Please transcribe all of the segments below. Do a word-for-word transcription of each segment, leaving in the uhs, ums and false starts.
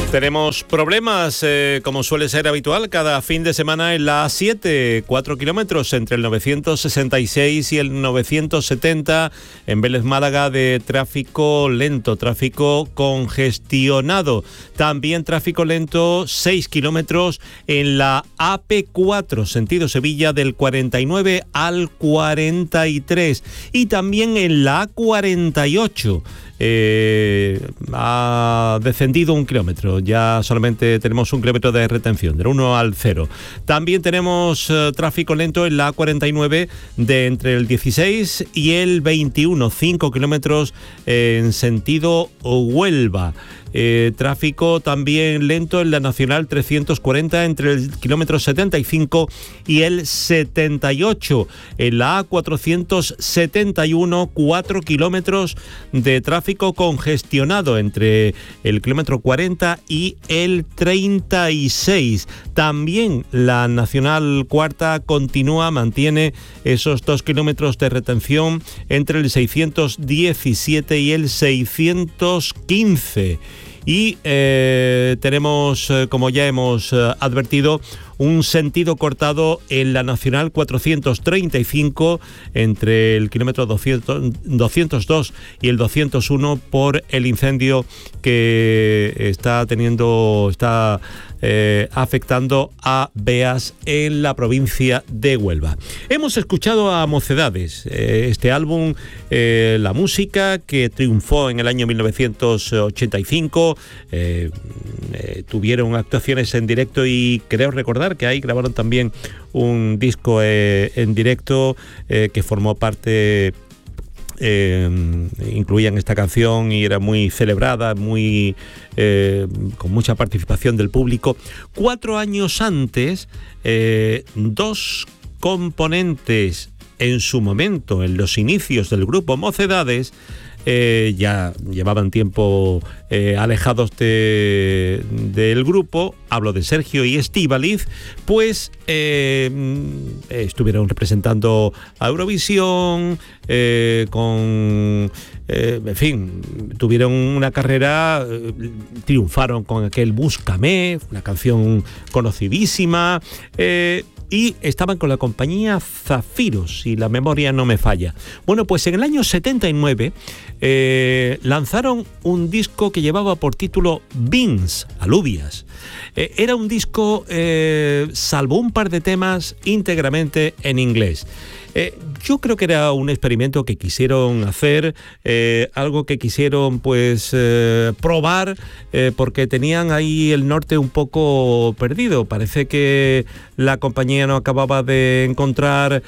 Tenemos problemas, eh, como suele ser habitual, cada fin de semana en la A siete, cuatro kilómetros entre el novecientos sesenta y seis y el novecientos setenta en Vélez Málaga, de tráfico lento, tráfico congestionado. También tráfico lento, seis kilómetros en la A P cuatro, sentido Sevilla, del cuarenta y nueve al cuarenta y tres. Y también en la A cuarenta y ocho. Eh, ha descendido un kilómetro, ya solamente tenemos un kilómetro de retención, del uno al cero. También tenemos eh, tráfico lento en la A cuarenta y nueve de entre el dieciséis y el veintiuno, cinco kilómetros eh, en sentido Huelva. Eh, tráfico también lento en la Nacional trescientos cuarenta entre el kilómetro setenta y cinco y el setenta y ocho. En la A cuatrocientos setenta y uno, cuatro kilómetros de tráfico congestionado entre el kilómetro cuarenta y el treinta y seis. También la Nacional cuarta continúa, mantiene esos dos kilómetros de retención entre el seiscientos diecisiete y el seiscientos quince. Y eh, tenemos, eh, como ya hemos eh, advertido, un sentido cortado en la Nacional cuatrocientos treinta y cinco entre el kilómetro doscientos, doscientos dos y el doscientos uno por el incendio que está teniendo, está eh, afectando a Beas en la provincia de Huelva. Hemos escuchado a Mocedades, eh, este álbum, eh, la música que triunfó en el año mil novecientos ochenta y cinco, eh, eh, tuvieron actuaciones en directo y creo recordar que ahí grabaron también un disco eh, en directo eh, que formó parte, eh, incluían esta canción y era muy celebrada, muy eh, con mucha participación del público. Cuatro años antes, eh, dos componentes en su momento, en los inicios del grupo Mocedades, Eh, ya llevaban tiempo eh, alejados de, del grupo. Hablo de Sergio y Estíbaliz, pues eh, estuvieron representando a Eurovisión, eh, con, eh, en fin, tuvieron una carrera, eh, triunfaron con aquel Búscame, una canción conocidísima, eh, y estaban con la compañía Zafiro, si la memoria no me falla. Bueno, pues en el año setenta y nueve eh, lanzaron un disco que llevaba por título Beans, alubias. Eh, era un disco, eh, salvo un par de temas, íntegramente en inglés. Eh, yo creo que era un experimento que quisieron hacer, eh, algo que quisieron pues eh, probar, eh, porque tenían ahí el norte un poco perdido. Parece que la compañía no acababa de encontrar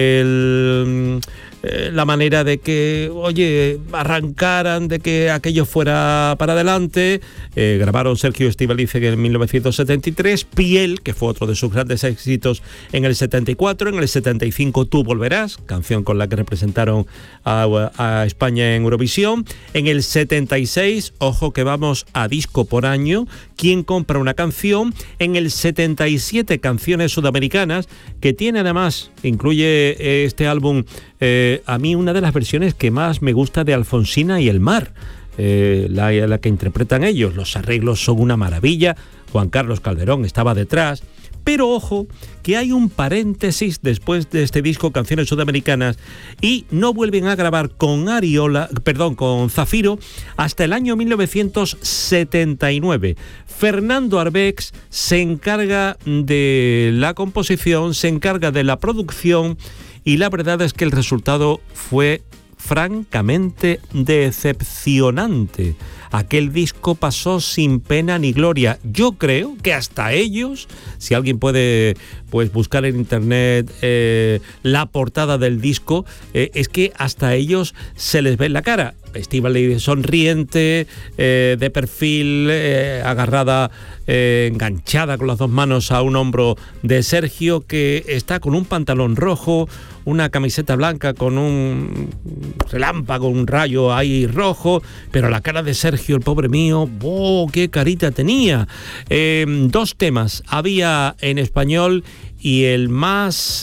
el... la manera de que, oye, arrancaran, de que aquello fuera para adelante. Eh, grabaron Sergio Estíbaliz en mil novecientos setenta y tres, Piel, que fue otro de sus grandes éxitos, en el setenta y cuatro, en el setenta y cinco Tú volverás, canción con la que representaron a, a España en Eurovisión, en el setenta y seis, ojo que vamos a disco por año, ¿Quién compra una canción?, en el setenta y siete Canciones sudamericanas, que tiene además, incluye eh, este álbum, eh, a mí una de las versiones que más me gusta de Alfonsina y el mar, eh, la, la que interpretan ellos. Los arreglos son una maravilla, Juan Carlos Calderón estaba detrás, pero ojo que hay un paréntesis después de este disco, Canciones sudamericanas, y no vuelven a grabar con Ariola, perdón, con Zafiro hasta el año mil novecientos setenta y nueve. Fernando Arbex se encarga de la composición, se encarga de la producción, y la verdad es que el resultado fue francamente decepcionante. Aquel disco pasó sin pena ni gloria. Yo creo que hasta ellos, si alguien puede pues buscar en internet eh, la portada del disco, eh, es que hasta ellos se les ve en la cara. Estíbaliz sonriente, eh, de perfil, eh, agarrada, eh, enganchada con las dos manos a un hombro de Sergio, que está con un pantalón rojo, una camiseta blanca con un relámpago, un rayo ahí rojo, pero la cara de Sergio, el pobre mío, ¡oh, qué carita tenía! Eh, dos temas había en español, y el más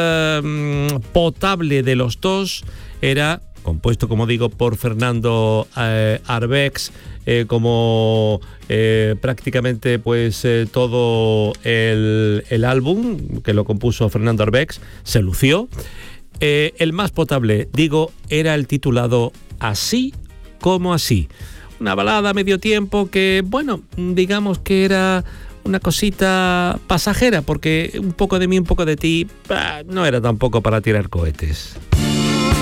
eh, potable de los dos era, compuesto, como digo, por Fernando eh, Arbex, eh, como eh, prácticamente pues eh, todo el, el álbum, que lo compuso Fernando Arbex, se lució. Eh, el más potable, digo, era el titulado Así como así. Una balada a medio tiempo que, bueno, digamos que era una cosita pasajera, porque un poco de mí, un poco de ti, bah, no era tampoco para tirar cohetes.